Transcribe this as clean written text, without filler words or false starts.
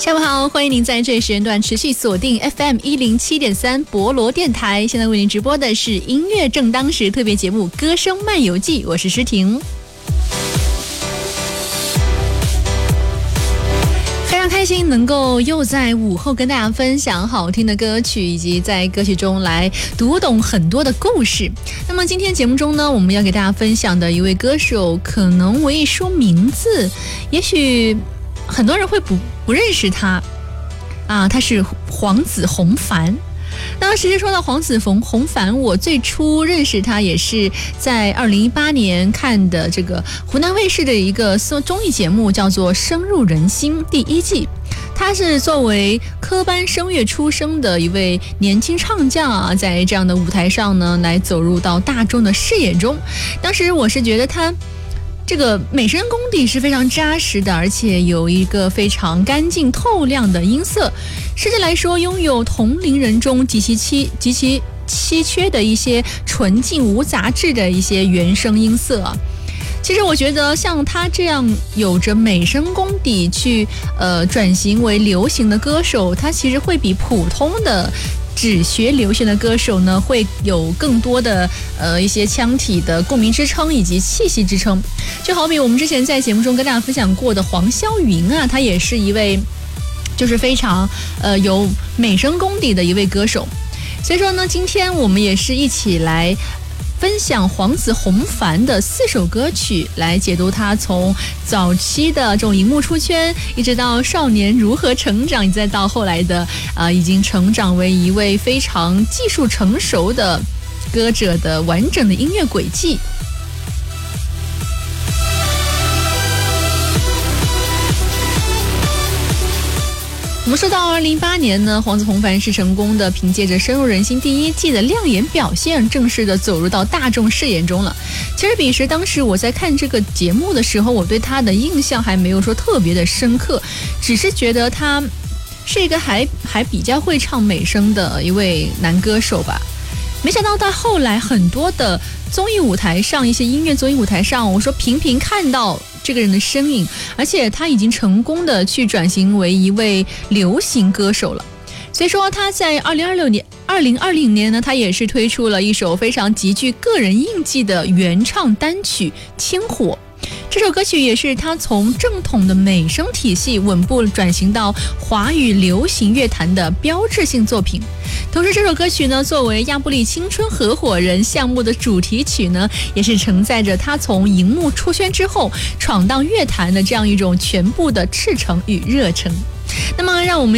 下午好，欢迎您在这时间段持续锁定 FM107.3 博罗电台。现在为您直播的是音乐正当时特别节目《歌声漫游记》，我是诗婷。非常开心能够又在午后跟大家分享好听的歌曲，以及在歌曲中来读懂很多的故事。那么今天节目中呢，我们要给大家分享的一位歌手，可能我一说名字，也许很多人会不认识他啊，他是黄子弘凡。那实际说到黄子弘凡，我最初认识他也是在2018年看的这个湖南卫视的一个综艺节目，叫做《声入人心》第1季。他是作为科班声乐出生的一位年轻唱将啊，在这样的舞台上呢，来走入到大众的视野中。当时我是觉得他这个美声功底是非常扎实的，而且有一个非常干净透亮的音色，甚至来说拥有同龄人中极其稀缺的一些纯净无杂质的一些原声音色啊。其实我觉得像他这样有着美声功底去转型为流行的歌手，他其实会比普通的只学流行的歌手呢，会有更多的一些腔体的共鸣支撑以及气息支撑。就好比我们之前在节目中跟大家分享过的黄霄云啊，他也是一位就是非常有美声功底的一位歌手。所以说呢，今天我们也是一起来分享黄子弘凡的4首歌曲，来解读他从早期的这种荧幕出圈，一直到少年如何成长，再到后来的已经成长为一位非常技术成熟的歌者的完整的音乐轨迹。我们说到2018年呢，黄子弘凡是成功的凭借着《深入人心》第1季的亮眼表现，正式的走入到大众视野中了。其实彼时当时我在看这个节目的时候，我对他的印象还没有说特别的深刻，只是觉得他是一个还比较会唱美声的一位男歌手吧。没想到到后来很多的综艺舞台上，一些音乐综艺舞台上，我说频频看到这个人的身影，而且他已经成功的去转型为一位流行歌手了。所以说他在2020年呢，他也是推出了一首非常极具个人印记的原唱单曲《千火》。这首歌曲也是他从正统的美声体系稳步转型到华语流行乐坛的标志性作品。同时这首歌曲呢，作为亚布力青春合伙人项目的主题曲呢，也是承载着他从荧幕出圈之后闯荡乐坛的这样一种全部的赤诚与热忱。那么让我们